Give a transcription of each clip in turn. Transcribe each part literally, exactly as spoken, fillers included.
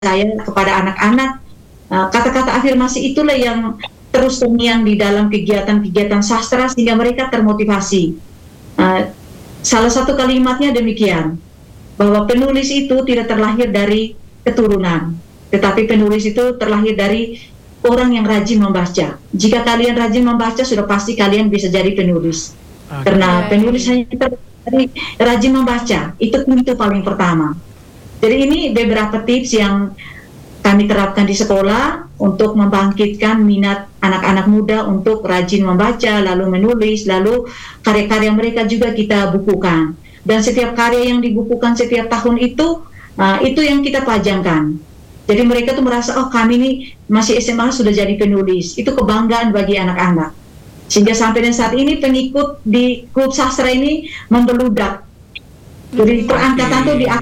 saya kepada anak-anak. Uh, kata-kata afirmasi itulah yang terus terngiang di dalam kegiatan-kegiatan sastra sehingga mereka termotivasi. Uh, salah satu kalimatnya demikian, bahwa penulis itu tidak terlahir dari keturunan, tetapi penulis itu terlahir dari orang yang rajin membaca. Jika kalian rajin membaca, sudah pasti kalian bisa jadi penulis. Okay. Karena penulis hanya dari rajin membaca, itu pintu paling pertama. Jadi ini beberapa tips yang kami terapkan di sekolah untuk membangkitkan minat anak-anak muda untuk rajin membaca, lalu menulis, lalu karya-karya mereka juga kita bukukan. Dan setiap karya yang dibukukan setiap tahun itu, uh, itu yang kita pajangkan. Jadi mereka tuh merasa, oh kami ini masih S M A sudah jadi penulis. Itu kebanggaan bagi anak-anak. Sehingga sampai dan saat ini pengikut di klub sastra ini membeludak. Jadi perangkatan tuh di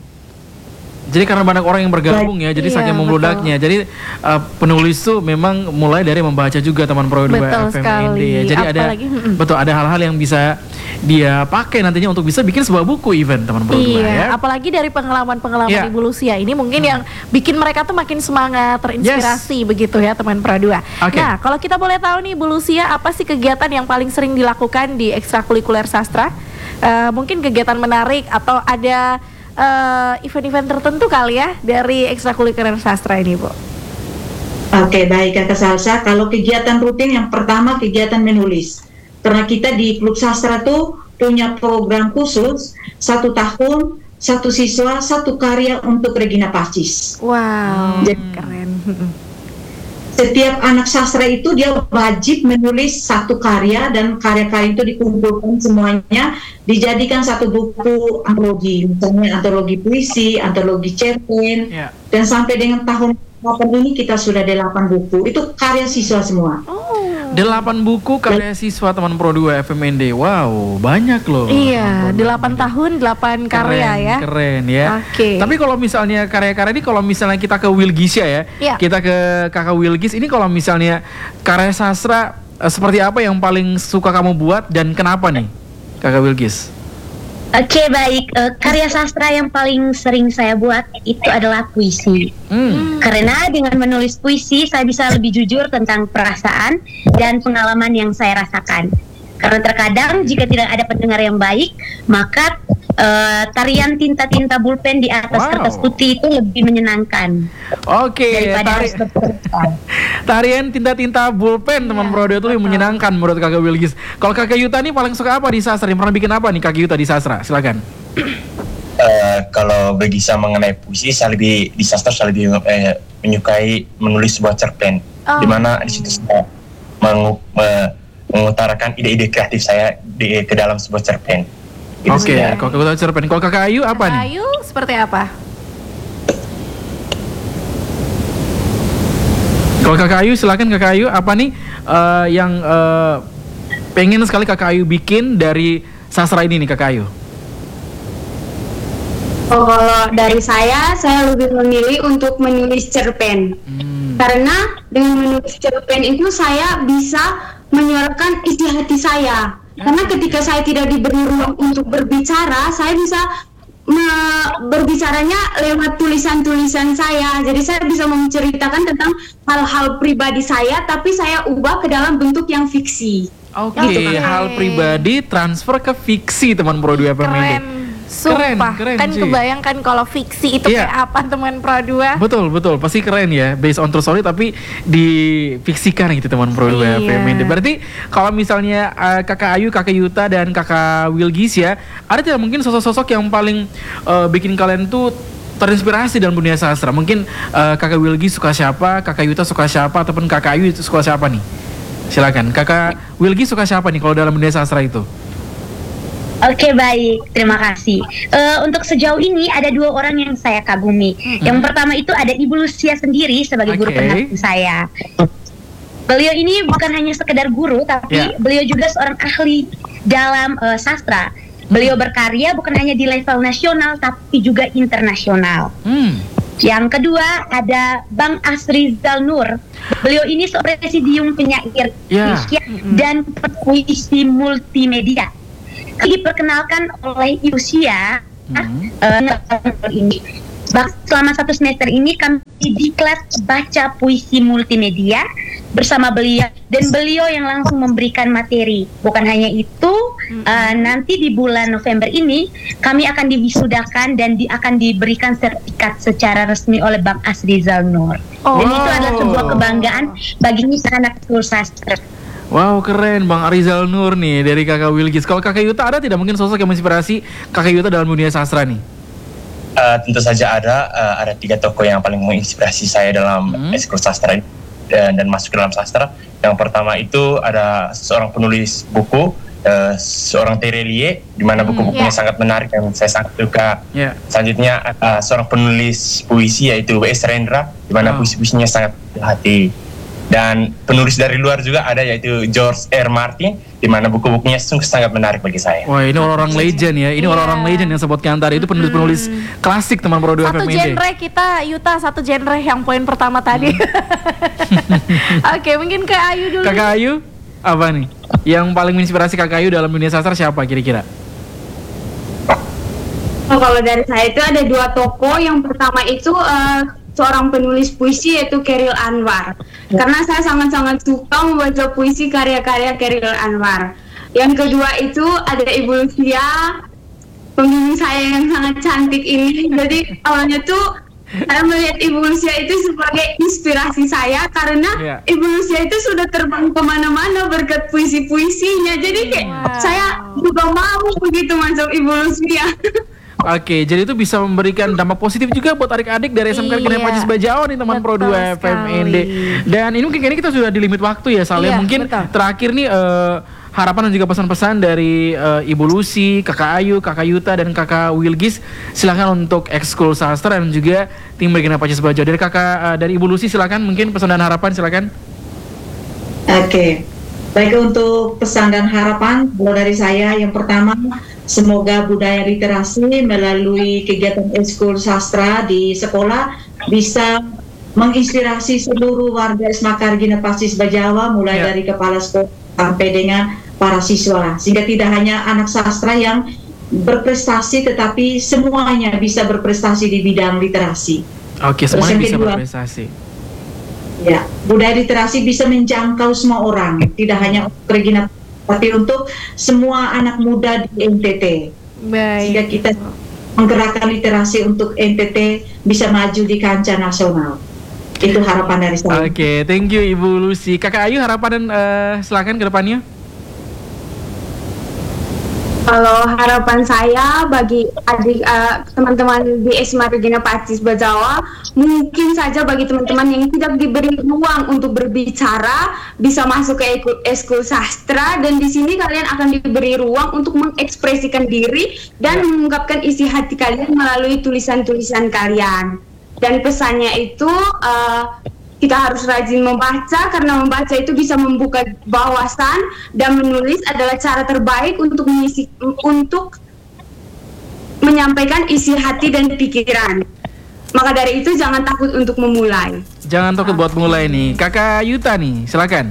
Jadi karena banyak orang yang bergabung ya, jadi iya, saking membludaknya. Jadi uh, penulis tuh memang mulai dari membaca juga teman Pro dua F M N D ya. Jadi Apalagi, ada mm. betul ada hal-hal yang bisa dia pakai nantinya untuk bisa bikin sebuah buku event teman Pro dua iya, ya. Apalagi dari pengalaman-pengalaman yeah. Ibu Lucia ini mungkin hmm. yang bikin mereka tuh makin semangat, terinspirasi yes. begitu ya teman Pro dua. Okay. Nah, kalau kita boleh tahu nih Bu Lucia, apa sih kegiatan yang paling sering dilakukan di ekstrakurikuler sastra? Uh, mungkin kegiatan menarik atau ada Uh, event-event tertentu kali ya dari ekstrakurikuler sastra ini, Bu. Oke, baik Kakak Salsa. Kalau kegiatan rutin yang pertama kegiatan menulis. Karena kita di klub sastra tuh punya program khusus satu tahun, satu siswa, satu karya untuk Regina Pacis. Wow, jadi keren. Setiap anak sastra itu dia wajib menulis satu karya dan karya-karya itu dikumpulkan semuanya dijadikan satu buku antologi, misalnya antologi puisi, antologi cerpen, yeah. dan sampai dengan tahun delapan ini kita sudah delapan buku. Itu karya siswa semua. Oh. delapan buku karya siswa teman Pro dua F M N D. Wow, banyak loh. Iya, delapan tahun, delapan karya keren, ya. Keren ya. Oke. Okay. Tapi kalau misalnya karya-karya ini kalau misalnya kita ke Wilgis ya, ya. Kita ke Kakak Wilgis ini kalau misalnya karya sastra eh, seperti apa yang paling suka kamu buat dan kenapa nih? Kakak Wilgis. Oke, okay, baik. Uh, karya sastra yang paling sering saya buat itu adalah puisi. Hmm. Karena dengan menulis puisi, saya bisa lebih jujur tentang perasaan dan pengalaman yang saya rasakan. Karena terkadang jika tidak ada pendengar yang baik, maka uh, tarian tinta-tinta pulpen di atas wow. kertas putih itu lebih menyenangkan. Oke, okay, tari tarian tinta-tinta pulpen teman Pro dua itu lebih menyenangkan menurut Kakak Wilgis. Kalau Kakak Yuta nih paling suka apa di sastra? Yang pernah bikin apa nih Kakak Yuta di sastra? Silakan. Uh, kalau berkisah mengenai puisi, saya lebih di sastra saya lebih eh, menyukai menulis sebuah cerpen, oh. di mana di situ saya mengu, me, mengutarakan ide-ide kreatif saya di, ke dalam sebuah cerpen. Oke, okay, kalau Kakak cerpen, kalau Kakak Ayu apa Kakak nih? Ayu seperti apa? Kalau Kakak Ayu silakan Kakak Ayu apa nih uh, yang uh, pengen sekali Kakak Ayu bikin dari sastra ini nih Kakak Ayu? Oh, kalau dari saya, saya lebih memilih untuk menulis cerpen. Hmm. Karena dengan menulis cerpen itu saya bisa menyuarakan isi hati saya. Karena ketika saya tidak diberi ruang untuk berbicara, saya bisa me- berbicaranya lewat tulisan-tulisan saya. Jadi saya bisa menceritakan tentang hal-hal pribadi saya, tapi saya ubah ke dalam bentuk yang fiksi. Oke, okay, gitu, hal pribadi transfer ke fiksi teman Pro dua F M N D. Sumpah, keren, keren, kan Ci. Kebayangkan kalau fiksi itu yeah. kayak apa teman Pro dua. Betul, betul, pasti keren ya, based on true story tapi difiksikan gitu teman Pro dua F M N D. Berarti kalau misalnya uh, Kakak Ayu, Kakak Yuta dan Kakak Wilgis ya, ada tidak mungkin sosok-sosok yang paling uh, bikin kalian tuh terinspirasi dalam dunia sastra? Mungkin uh, Kakak Wilgis suka siapa, Kakak Yuta suka siapa, ataupun Kakak Ayu suka siapa nih? Silakan, Kakak Wilgis suka siapa nih kalau dalam dunia sastra itu? Oke, okay, baik, terima kasih. Uh, untuk sejauh ini ada dua orang yang saya kagumi. Hmm. Yang pertama itu ada Ibu Lucia sendiri sebagai okay. guru pendamping saya. Beliau ini bukan hanya sekedar guru, tapi yeah. beliau juga seorang ahli dalam uh, sastra. Beliau berkarya bukan hanya di level nasional, tapi juga internasional. Hmm. Yang kedua ada Bang Asrizal Nur. Beliau ini seorang presidium penyair yeah. dan puisi multimedia. Diperkenalkan oleh Lucia mm-hmm. uh, ini selama satu semester ini kami di kelas baca puisi multimedia bersama beliau, dan beliau yang langsung memberikan materi. Bukan hanya itu, uh, nanti di bulan November ini kami akan diwisudakan dan di, akan diberikan sertifikat secara resmi oleh Bang Asrizal Nur. Oh. Dan itu adalah sebuah kebanggaan bagi anak School Sastra. Wow, keren Bang Arizal Nur nih dari Kakak Wilgis. Kalau Kakak Yuta ada tidak mungkin sosok yang menginspirasi Kakak Yuta dalam dunia sastra nih? Uh, tentu saja ada, uh, ada tiga tokoh yang paling menginspirasi saya dalam hmm. ekskul sastra dan, dan masuk ke dalam sastra. Yang pertama itu ada seorang penulis buku, uh, seorang Terelie, di mana hmm, buku-bukunya yeah. sangat menarik dan saya sangat suka. Yeah. Selanjutnya uh, seorang penulis puisi yaitu W S Rendra, di mana oh. puisi-puisinya sangat hati. Dan penulis dari luar juga ada yaitu George R. Martin, di mana buku-bukunya sungguh sangat menarik bagi saya. Wah, ini orang-orang legend ya. Ini yeah. orang-orang legend yang sebutkan tadi itu penulis-penulis hmm. klasik teman Pro dua F M I D. Satu genre kita Yuta, satu genre yang poin pertama tadi. Hmm. Oke, mungkin ke Ayu dulu. Kakak Ayu, apa nih? Yang paling menginspirasi Kakak Ayu dalam dunia sastra siapa kira-kira? Oh, kalau dari saya itu ada dua tokoh. Yang pertama itu uh, seorang penulis puisi yaitu Khairil Anwar. Karena saya sangat-sangat suka membaca puisi karya-karya Khairil Anwar. Yang kedua itu ada Ibu Lucia, pembimbing saya yang sangat cantik ini. Jadi awalnya tuh saya melihat Ibu Lucia itu sebagai inspirasi saya karena yeah. Ibu Lucia itu sudah terbang kemana-mana berkat puisi-puisinya. Jadi kayak wow. saya juga mau begitu masuk Ibu Lucia. Oke, jadi itu bisa memberikan dampak positif juga buat adik-adik dari S M K Negeri iya. Pajis Bajawa nih teman Pro dua F M I D. Dan ini mungkin kayaknya kita sudah di limit waktu ya, Saleh. Iya, mungkin betul. Terakhir nih uh, harapan dan juga pesan-pesan dari uh, Ibu Lucy, Kakak Ayu, Kakak Yuta dan Kakak Wilgis. Silakan untuk ekskul sastra dan juga tim Regina Pajis Bajawa. Dari Kakak uh, dari Ibu Lucy silakan mungkin pesan dan harapan silakan. Oke. Baik, untuk pesan dan harapan kalau dari saya yang pertama, semoga budaya literasi melalui kegiatan ekskul sastra di sekolah bisa menginspirasi seluruh warga S M K Regina Pajis Bajawa mulai yeah. dari kepala sekolah sampai dengan para siswa, sehingga tidak hanya anak sastra yang berprestasi tetapi semuanya bisa berprestasi di bidang literasi. Oke, semuanya bisa kedua, berprestasi. Ya, budaya literasi bisa menjangkau semua orang, tidak hanya Regina tapi untuk semua anak muda di N T T. Baik. Sehingga kita menggerakkan literasi untuk N T T bisa maju di kancah nasional. Itu harapan dari saya. Oke, okay, thank you Ibu Lucy. Kakak Ayu, harapan dan uh, silakan ke depannya. Kalau harapan saya bagi adik uh, teman-teman di S M A Regina Pajis Bajawa, mungkin saja bagi teman-teman yang tidak diberi ruang untuk berbicara bisa masuk ke ekskul sastra, dan di sini kalian akan diberi ruang untuk mengekspresikan diri dan ya. mengungkapkan isi hati kalian melalui tulisan-tulisan kalian. Dan pesannya itu uh, kita harus rajin membaca, karena membaca itu bisa membuka wawasan, dan menulis adalah cara terbaik untuk mengisi, untuk menyampaikan isi hati dan pikiran. Maka dari itu jangan takut untuk memulai. Jangan takut buat mulai nih. Kakak Yuta nih, silakan.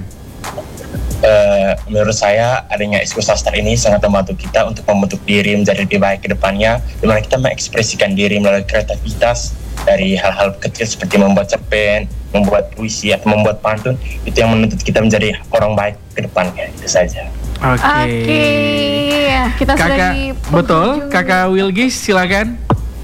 Uh, menurut saya adanya ekskul sastra ini sangat membantu kita untuk membentuk diri menjadi lebih baik ke depannya, di mana kita mengekspresikan diri melalui kreativitas dari hal-hal kecil seperti membuat cerpen, membuat puisi atau membuat pantun. Itu yang menuntut kita menjadi orang baik ke depannya. Itu saja. Oke. Okay. Okay. Kita Kakak, sudah di betul. Kakak Wilgis, silakan.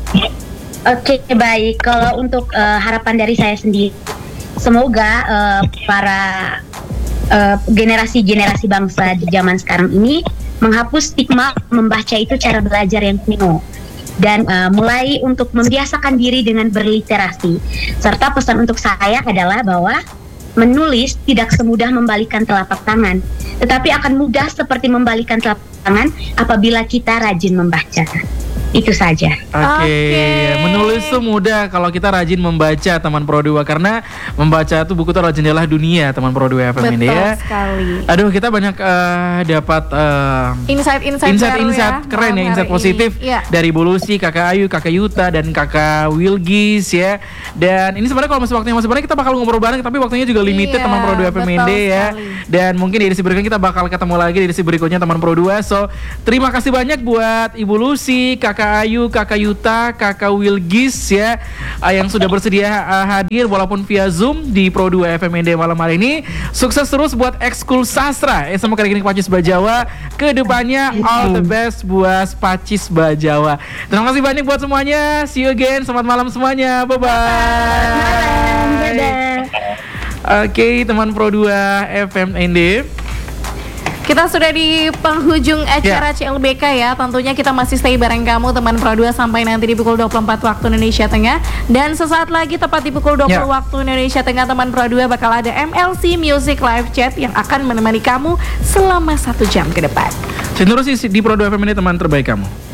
Oke, okay, baik. Kalau untuk uh, harapan dari saya sendiri, semoga uh, para uh, generasi-generasi bangsa di zaman sekarang ini menghapus stigma membaca itu cara belajar yang kuno, dan uh, mulai untuk membiasakan diri dengan berliterasi. Serta pesan untuk saya adalah bahwa menulis tidak semudah membalikan telapak tangan, tetapi akan mudah seperti membalikan telapak tangan apabila kita rajin membaca. Itu saja. Oke, okay. okay. Menulis tuh mudah kalau kita rajin membaca teman Pro dua, karena membaca tuh buku tuh adalah jendela dunia teman Pro dua F M ini ya. Betul sekali. Aduh, kita banyak uh, dapat uh, insight-insight insight-insight ya, keren ya, insight positif ya. Dari Bu Lucy, Kakak Ayu, Kakak Yuta dan Kakak Wilgis ya. Dan ini sebenarnya kalau masih waktunya masih banyak kita bakal ngobrol bareng, tapi waktunya juga limited iya, teman Pro dua F M ini ya. Dan mungkin di edisi berikutnya kita bakal ketemu lagi di edisi berikutnya teman Pro dua. So, terima kasih banyak buat Ibu Lucy, Kakak Kakak Ayu, Kakak Yuta, Kakak Wilgis ya uh, yang sudah bersedia uh, hadir walaupun via Zoom di Pro dua F M N D malam hari ini. Sukses terus buat ekskul sastra S M K Negeri Pacis Bajawa. Kedepannya all the best buat Pacis Bajawa. Terima kasih banyak buat semuanya. See you again. Selamat malam semuanya. Bye bye. Oke, okay, teman Pro dua F M N D. Kita sudah di penghujung acara yeah. C L B K ya. Tentunya kita masih stay bareng kamu teman Pro dua sampai nanti di pukul dua puluh empat waktu Indonesia Tengah. Dan sesaat lagi tepat di pukul dua puluh yeah. waktu Indonesia Tengah, teman Pro dua bakal ada M L C Music Live Chat yang akan menemani kamu selama satu jam ke depan. Terus di Pro dua F M ini teman terbaik kamu.